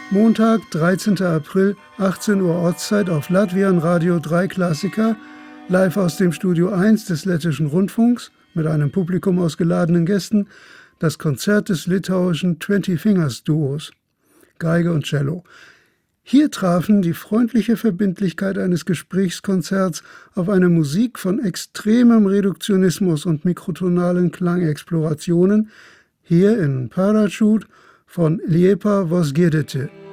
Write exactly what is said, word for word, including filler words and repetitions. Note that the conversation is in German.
Montag, dreizehnten April, achtzehn Uhr Ortszeit auf Latvian Radio drei Klassika, live aus dem Studio eins des Lettischen Rundfunks mit einem Publikum aus geladenen Gästen, das Konzert des litauischen Twenty Fingers Duos, Geige und Cello. Hier trafen die freundliche Verbindlichkeit eines Gesprächskonzerts auf eine Musik von extremem Reduktionismus und mikrotonalen Klangexplorationen, hier in Parachute von Liepa Vosgedete.